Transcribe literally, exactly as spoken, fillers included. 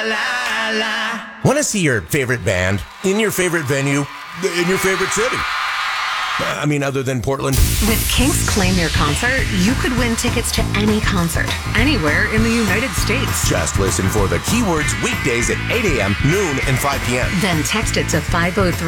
la, la. Want to see your favorite band in your favorite venue in your favorite city? I mean, other than Portland. With Kinks Claim Your Concert, you could win tickets to any concert, anywhere in the United States. Just listen for the keywords weekdays at eight a.m., noon, and five p.m. Then text it to five oh three